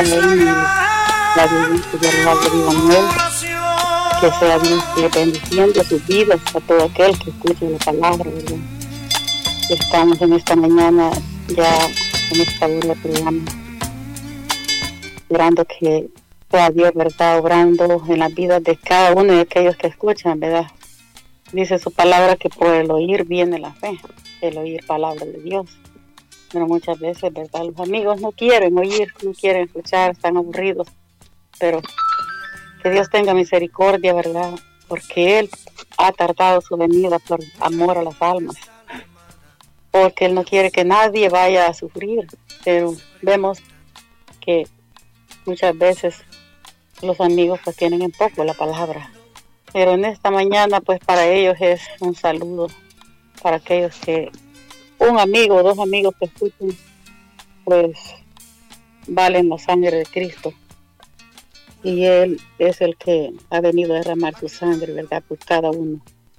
en la vivencia de la vida en él, que sea Dios que bendiciendo sus vidas a todo aquel que escuche la palabra, ¿verdad? Estamos en esta mañana ya en esta hora del programa, esperando que sea Dios, ¿verdad?, obrando en las vidas de cada uno de aquellos que escuchan, ¿verdad? Dice su palabra que por el oír viene la fe, el oír palabra de Dios. Pero muchas veces, ¿verdad?, los amigos no quieren oír, no quieren escuchar, están aburridos. Pero que Dios tenga misericordia, ¿verdad? Porque Él ha tardado su venida por amor a las almas. Porque Él no quiere que nadie vaya a sufrir. Pero vemos que muchas veces los amigos pues tienen en poco la palabra. Pero en esta mañana pues para ellos es un saludo. Para aquellos que un amigo o dos amigos que escuchen, pues valen la sangre de Cristo. Y Él es el que ha venido a derramar su sangre, ¿verdad?, por cada uno.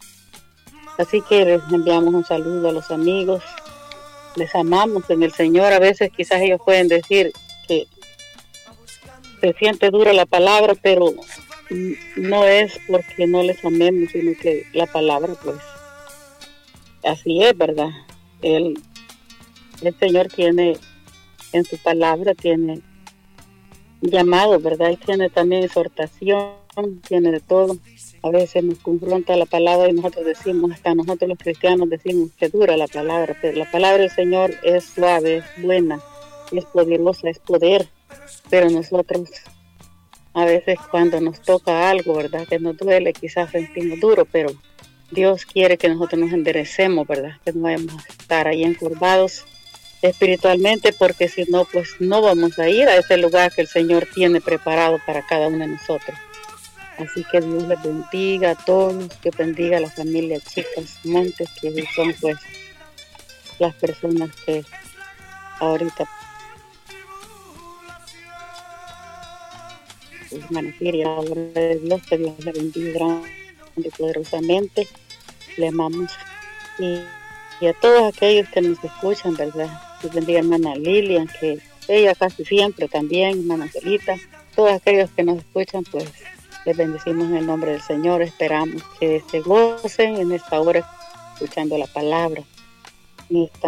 Así que les enviamos un saludo a los amigos. Les amamos en el Señor. A veces quizás ellos pueden decir que se siente dura la palabra, pero no es porque no les amemos, sino que la palabra, pues, así es, ¿verdad? El Señor tiene, en su palabra, tiene llamado, ¿verdad? Y tiene también exhortación, tiene de todo. A veces nos confronta la palabra y nosotros decimos, hasta nosotros los cristianos decimos que dura la palabra, pero la palabra del Señor es suave, es buena, es poderosa, es poder. Pero nosotros, a veces cuando nos toca algo, ¿verdad?, que nos duele, quizás sentimos duro, pero Dios quiere que nosotros nos enderecemos, ¿verdad?, que no vayamos a estar ahí encorvados espiritualmente, porque si no, pues no vamos a ir a ese lugar que el Señor tiene preparado para cada uno de nosotros. Así que Dios les bendiga a todos, que bendiga a la familia Chicas Montes, que son pues las personas que ahorita pues, van a ir, y a la obra de Dios, que Dios les bendiga grande y poderosamente. Le amamos. Y a todos aquellos que nos escuchan, ¿verdad? Dios bendiga a hermana Lilian, que ella casi siempre también, hermana Celita. Todos aquellos que nos escuchan, pues les bendecimos en el nombre del Señor. Esperamos que se gocen en esta hora escuchando la palabra. Y esta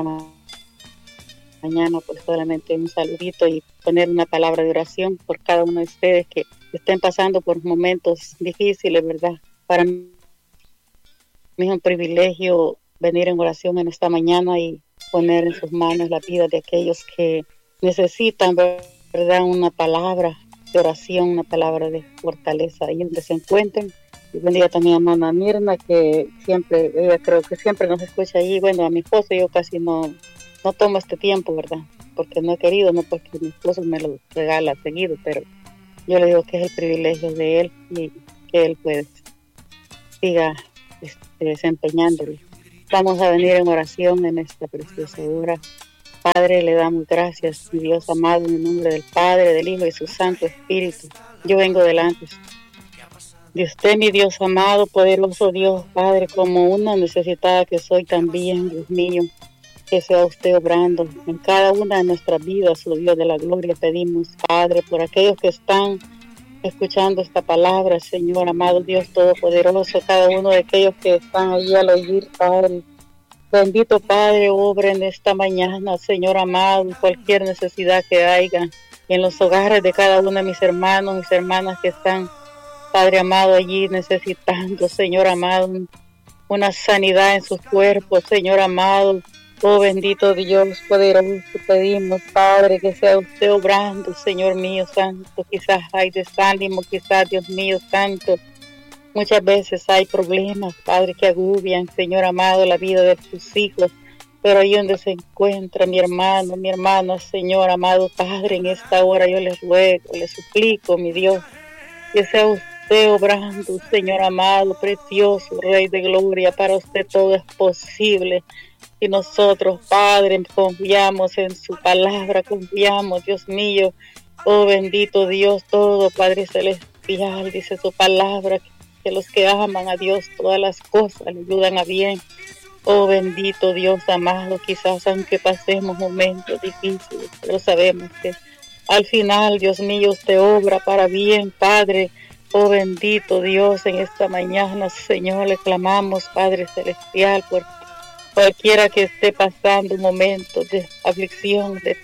mañana, pues solamente un saludito y poner una palabra de oración por cada uno de ustedes que estén pasando por momentos difíciles, ¿verdad? Para mí es un privilegio venir en oración en esta mañana y poner en sus manos la vida de aquellos que necesitan, ¿verdad?, una palabra de oración, una palabra de fortaleza ahí donde se encuentren. Y bendiga también a hermana Mirna, que siempre, ella creo que siempre nos escucha ahí. Bueno, a mi esposo yo casi no tomo este tiempo, ¿verdad?, porque no he querido, no porque mi esposo me lo regala seguido, pero yo le digo que es el privilegio de él y que él pues siga desempeñándolo. Vamos a venir en oración en esta preciosa hora. Padre, le damos gracias, mi Dios amado, en el nombre del Padre, del Hijo y su Santo Espíritu. Yo vengo delante de usted, mi Dios amado, poderoso Dios, Padre, como una necesitada que soy también, Dios mío, que sea usted obrando en cada una de nuestras vidas, oh Dios de la gloria. Pedimos, Padre, por aquellos que están escuchando esta palabra, Señor amado Dios todopoderoso, cada uno de aquellos que están ahí al oír, Padre. Bendito Padre, obra en esta mañana, Señor amado, cualquier necesidad que haya en los hogares de cada uno de mis hermanos, mis hermanas que están, Padre amado, allí necesitando, Señor amado, una sanidad en sus cuerpos, Señor amado. Oh bendito Dios poderoso, pedimos, Padre, que sea usted obrando, Señor mío santo. Quizás hay desánimo, quizás, Dios mío santo, muchas veces hay problemas, Padre, que agobian, Señor amado, la vida de tus hijos. Pero ahí donde se encuentra mi hermano, mi hermana, Señor amado Padre, en esta hora yo les ruego, les suplico, mi Dios, que sea usted obrando, Señor amado, precioso Rey de Gloria. Para usted todo es posible. Y nosotros, Padre, confiamos en su palabra, confiamos, Dios mío. Oh bendito Dios todo, Padre Celestial, dice su palabra, que los que aman a Dios todas las cosas le ayudan a bien. Oh bendito Dios amado, quizás aunque pasemos momentos difíciles, pero sabemos que al final, Dios mío, usted obra para bien, Padre. Oh bendito Dios, en esta mañana, Señor, le clamamos, Padre Celestial, por cualquiera que esté pasando un momento de aflicción, de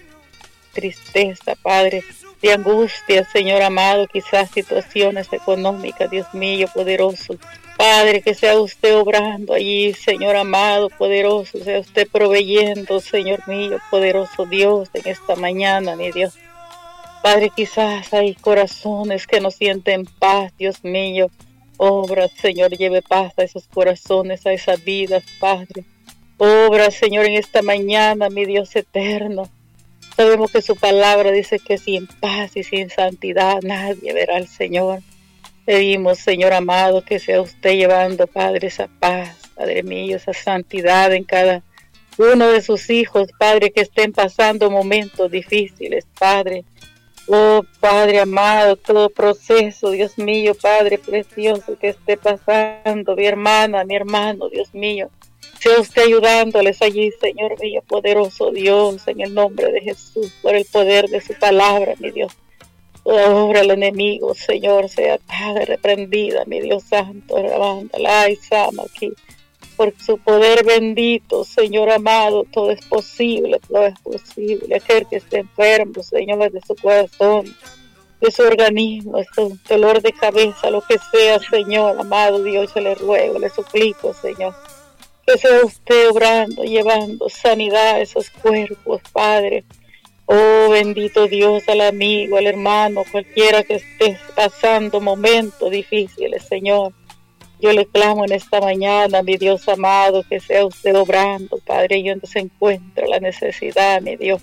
tristeza, Padre, de angustia, Señor amado, quizás situaciones económicas, Dios mío, poderoso. Padre, que sea usted obrando allí, Señor amado, poderoso, sea usted proveyendo, Señor mío, poderoso Dios, en esta mañana, mi Dios. Padre, quizás hay corazones que no sienten paz, Dios mío. Obra, Señor, lleve paz a esos corazones, a esas vidas, Padre. Obra, Señor, en esta mañana, mi Dios eterno. Sabemos que su palabra dice que sin paz y sin santidad nadie verá al Señor. Pedimos, Señor amado, que sea usted llevando, Padre, esa paz, Padre mío, esa santidad en cada uno de sus hijos, Padre, que estén pasando momentos difíciles, Padre. Oh, Padre amado, todo proceso, Dios mío, Padre precioso, que esté pasando, mi hermana, mi hermano, Dios mío. Sea usted ayudándoles allí, Señor mío, poderoso Dios, en el nombre de Jesús, por el poder de su palabra, mi Dios. Toda obra del enemigo, Señor, sea atada y reprendida, mi Dios santo, alabándola y sama aquí. Por su poder bendito, Señor amado, todo es posible, todo es posible. Aquel que esté enfermo, Señor, de su corazón, de su organismo, su dolor de cabeza, lo que sea, Señor amado, Dios, yo le ruego, le suplico, Señor, que sea usted obrando, llevando sanidad a esos cuerpos, Padre. Oh, bendito Dios, al amigo, al hermano, cualquiera que esté pasando momentos difíciles, Señor. Yo le clamo en esta mañana, mi Dios amado, que sea usted obrando, Padre, y donde se encuentra la necesidad, mi Dios.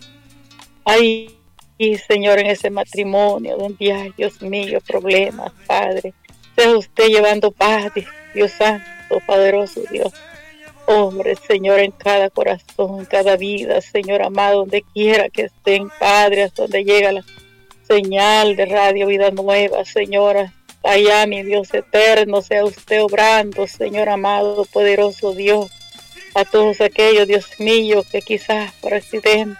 Ahí, Señor, en ese matrimonio donde hay, Dios mío, problemas, Padre. Sea usted llevando paz, Dios santo, poderoso Dios. Hombre, Señor, en cada corazón, en cada vida, Señor amado, donde quiera que estén, Padre, hasta donde llega la señal de Radio Vida Nueva, Señora. Allá, mi Dios eterno, sea usted obrando, Señor amado, poderoso Dios, a todos aquellos, Dios mío, que quizás por accidente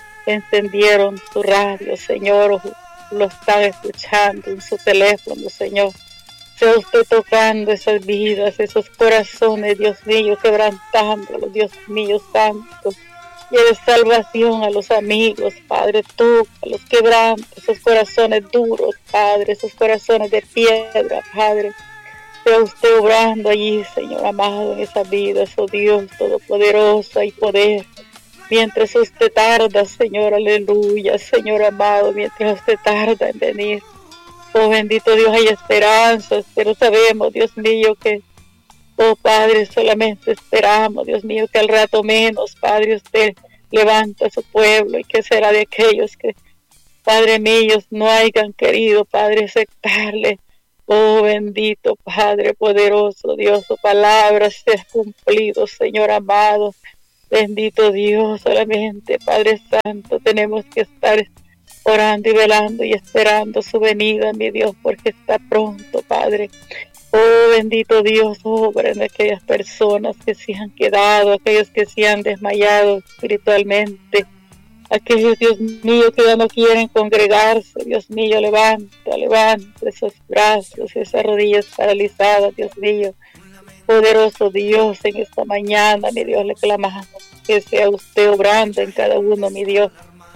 encendieron su radio, Señor, o lo están escuchando en su teléfono, Señor. Sea usted tocando esas vidas, esos corazones, Dios mío, quebrantándolos, Dios mío santo. Lleve salvación a los amigos, Padre, tú, a los quebrantos, esos corazones duros, Padre, esos corazones de piedra, Padre. Sea usted obrando allí, Señor amado, en esas vidas, oh Dios todopoderoso y poder. Mientras usted tarda, Señor, aleluya, Señor amado, mientras usted tarda en venir. Oh bendito Dios, hay esperanzas, pero sabemos, Dios mío, que, oh Padre, solamente esperamos, Dios mío, que al rato menos, Padre, usted levanta a su pueblo y que será de aquellos que, Padre mío, no hayan querido, Padre, aceptarle. Oh bendito Padre poderoso, Dios, su palabra se ha cumplido, Señor amado. Bendito Dios, solamente, Padre Santo, tenemos que estar orando y velando y esperando su venida, mi Dios, porque está pronto, Padre. Oh, bendito Dios, obra en aquellas personas que se han quedado, aquellos que se han desmayado espiritualmente, aquellos, Dios mío, que ya no quieren congregarse. Dios mío, levanta esos brazos, esas rodillas paralizadas, Dios mío. Poderoso Dios, en esta mañana, mi Dios, le clamamos que sea usted obrando en cada uno, mi Dios.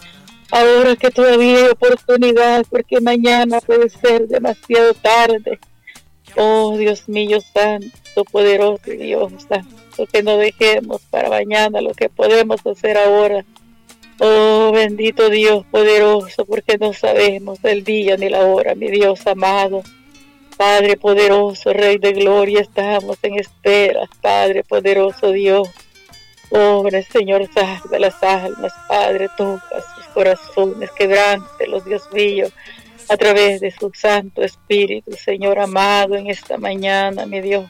Ahora que todavía hay oportunidad, porque mañana puede ser demasiado tarde. Oh, Dios mío, santo, poderoso Dios, santo, que no dejemos para mañana lo que podemos hacer ahora. Oh, bendito Dios, poderoso, porque no sabemos el día ni la hora, mi Dios amado. Padre poderoso, Rey de gloria, estamos en espera, Padre poderoso Dios. Pobre Señor, salve las almas, Padre, toca sus corazones, quebrántelos, Dios mío, a través de su Santo Espíritu, Señor amado, en esta mañana, mi Dios.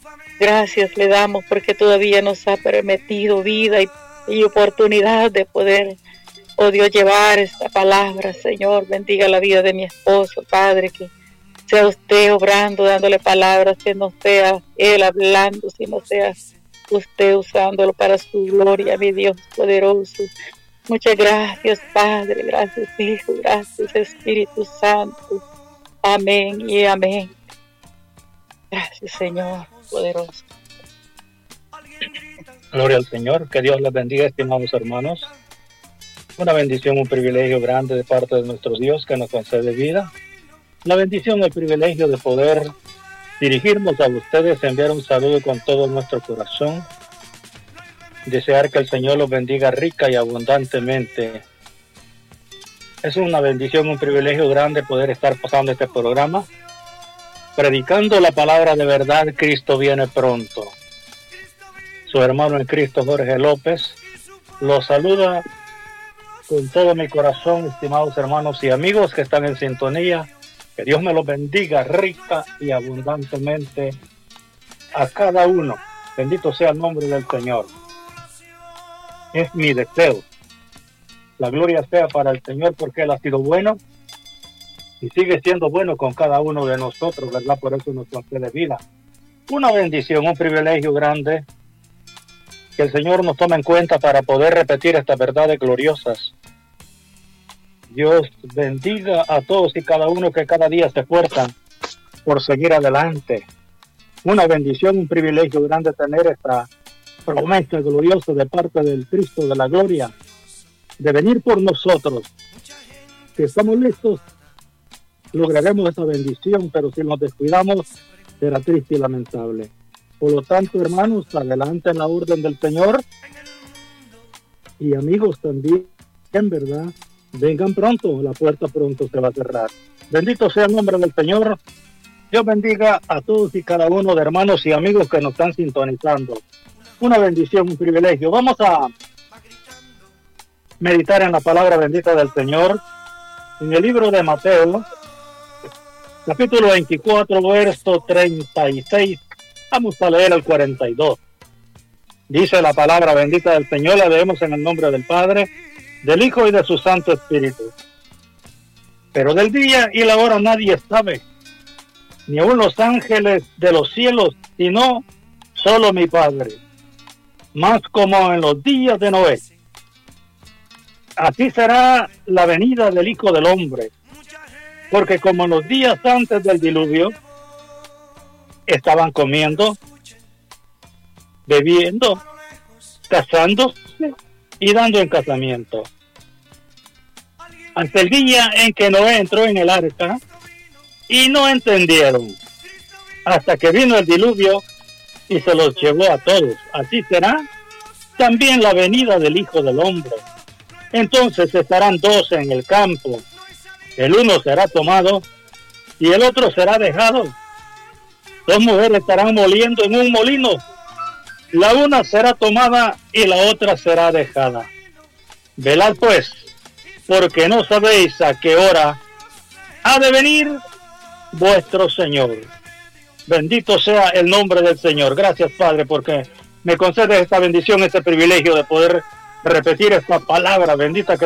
Gracias le damos porque todavía nos ha permitido vida y oportunidad de poder, oh Dios, llevar esta palabra, Señor. Bendiga la vida de mi esposo, Padre, que sea usted obrando, dándole palabras, que no sea él hablando, sino sea usted usándolo para su gloria, mi Dios poderoso. Muchas gracias, Padre, gracias, Hijo, gracias, Espíritu Santo. Amén y amén. Gracias, Señor, poderoso. Gloria al Señor, que Dios les bendiga, estimados hermanos. Una bendición, un privilegio grande de parte de nuestro Dios que nos concede vida. La bendición, el privilegio de poder dirigirnos a ustedes, enviar un saludo con todo nuestro corazón. Desear que el Señor los bendiga rica y abundantemente. Es una bendición, un privilegio grande poder estar pasando este programa, predicando la palabra de verdad. Cristo viene pronto. Su hermano en Cristo, Jorge López, los saluda con todo mi corazón, estimados hermanos y amigos que están en sintonía. Que Dios me los bendiga rica y abundantemente a cada uno. Bendito sea el nombre del Señor. Es mi deseo. La gloria sea para el Señor porque Él ha sido bueno y sigue siendo bueno con cada uno de nosotros, ¿verdad? Por eso nos concede vida. Una bendición, un privilegio grande que el Señor nos tome en cuenta para poder repetir estas verdades gloriosas. Dios bendiga a todos y cada uno que cada día se esfuerzan por seguir adelante. Una bendición, un privilegio grande tener esta promesa gloriosa de parte del Cristo de la gloria, de venir por nosotros. Si estamos listos, lograremos esa bendición, pero si nos descuidamos, será triste y lamentable. Por lo tanto, hermanos, adelante en la orden del Señor. Y amigos también, en verdad, vengan pronto, la puerta pronto se va a cerrar. Bendito sea el nombre del Señor. Dios bendiga a todos y cada uno de hermanos y amigos que nos están sintonizando. Una bendición, un privilegio. Vamos a meditar en la palabra bendita del Señor en el libro de Mateo, capítulo 24, verso 36. Vamos a leer el 42. Dice la palabra bendita del Señor, la leemos en el nombre del Padre, del Hijo y de su Santo Espíritu. Pero del día y la hora nadie sabe, ni aun los ángeles de los cielos, sino solo mi Padre. Más como en los días de Noé, así será la venida del Hijo del Hombre. Porque como en los días antes del diluvio, estaban comiendo, bebiendo, casándose y dando en casamiento. Hasta el día en que Noé entró en el arca y no entendieron, hasta que vino el diluvio y se los llevó a todos. Así será también la venida del Hijo del Hombre. Entonces estarán dos en el campo, el uno será tomado y el otro será dejado. Dos mujeres estarán moliendo en un molino, la una será tomada y la otra será dejada. Velad pues, porque no sabéis a qué hora ha de venir vuestro Señor. Bendito sea el nombre del Señor. Gracias, Padre, porque me concedes esta bendición, este privilegio de poder repetir esta palabra bendita que